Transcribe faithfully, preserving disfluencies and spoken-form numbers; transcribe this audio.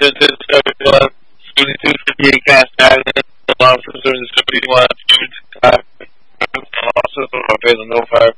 This is seventy-one, seventy-two fifty-eight Cast Avenue, officers and seventy-one, also pay the no fire